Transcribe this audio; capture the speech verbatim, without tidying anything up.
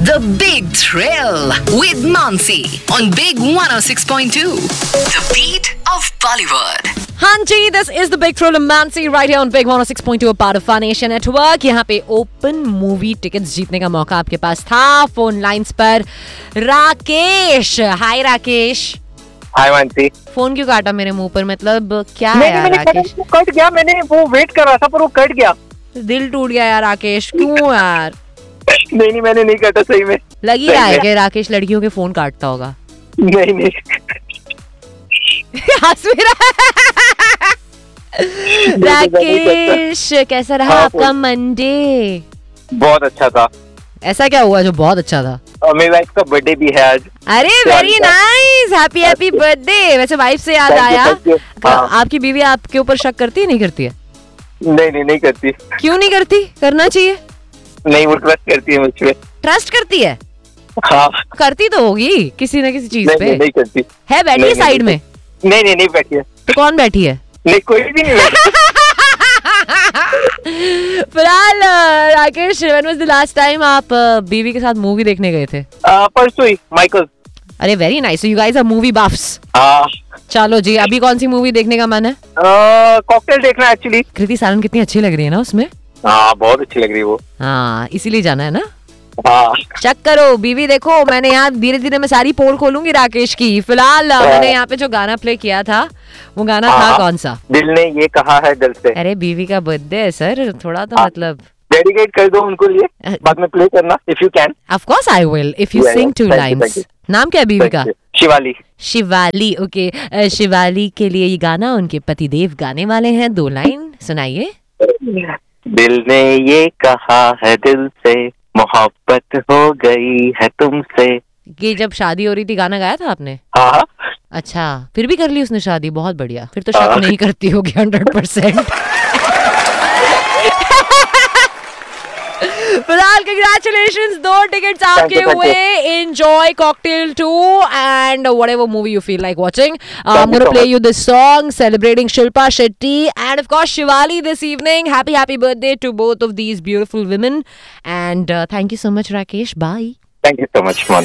The Big Thrill with Mansi on Big one oh six point two. The beat of Bollywood. हाँ जी, this is the Big Thrill of Mansi right here on Big one oh six point two, a part of Fun Nation Network. यहाँ पे open movie tickets जीतने का मौका आपके पास था. Phone lines पर राकेश. हाय राकेश. हाय Mansi. Phone क्यों काटा मेरे मुंह पर, मतलब क्या नहीं, है यार मैंने राकेश? कट गया. मैंने वो वेट कर रहा था पर वो कट गया. दिल टूट गया यार राकेश, क्यों यार? नहीं नहीं मैंने नहीं काटा, सही में. लग ही रहा है कि राकेश लड़कियों के फोन काटता होगा. नहीं नहीं हंस भी रहा है. राकेश कैसा रहा हाँ, आपका मंडे? बहुत अच्छा था. ऐसा क्या हुआ जो बहुत अच्छा था? और मेरी वाइफ का बर्थडे भी है आज. अरे very nice, happy happy birthday. वैसे वाइफ से याद Thank you, आया, thank you. हाँ. आपकी बीवी आपके ऊपर शक करती है नहीं करती है? नहीं नहीं नहीं करती. क्यों नहीं करती? करना चाहिए. नहीं, वो ट्रस्ट करती है मुझ पे. ट्रस्ट करती है? हाँ. करती तो होगी किसी न किसी चीज नहीं, पे. नहीं, नहीं करती. है बैठी है नहीं, साइड नहीं, में? नहीं नहीं नहीं बैठी है. तो कौन बैठी है? नहीं, कोई भी नहीं बैठी. फिलहाल Rakesh, when was the last time आप uh, बीवी के साथ मूवी देखने गए थे? आ, परसों ही माइकल. अरे very nice, you guys R movie बफ्स. हाँ. चलो जी, अभी कौन सी मूवी देखने का मन है? कॉकटेल देखना एक्चुअली. कृति सारन कितनी अच्छी लग रही है ना उसमें. हाँ, बहुत अच्छी लग रही है वो. हाँ, इसीलिए जाना है ना. हाँ. चेक करो बीवी देखो. मैंने यहाँ धीरे धीरे मैं सारी पोल खोलूंगी राकेश की. फिलहाल मैंने यहाँ पे जो गाना प्ले किया था वो गाना था हाँ. कौन सा? दिल ने ये कहा है दिल से. अरे बीवी का बर्थडे है सर, थोड़ा तो हाँ. मतलब डेडिकेट कर दो उनको लिए, बाद में प्ले करना if you can. Of course I will if you Yeah, Singh yeah. To Thank you, lines. thank you. नाम क्या है बीवी का? शिवाली. शिवाली. ओके, शिवाली के लिए ये गाना उनके पतिदेव गाने वाले हैं. दो लाइन सुनाइए. दिल ने ये कहा है दिल से, मोहब्बत हो गई है तुमसे. ये जब शादी हो रही थी गाना गाया था आपने? हाँ. अच्छा, फिर भी कर ली उसने शादी. बहुत बढ़िया, फिर तो शक हाँ. नहीं करती होगी हंड्रेड परसेंट. फिलहाल कंग्रेचुलेशंस, दो टिकट्स आपके you, thank हुए. Enjoy cocktail to and whatever movie you feel like watching. I am you gonna so play much. You this song celebrating Shilpa Shetty end of course Shivali this evening. Happy happy birthday to both of these beautiful women and uh, thank you so much Rakesh. Bye. Thank you so much.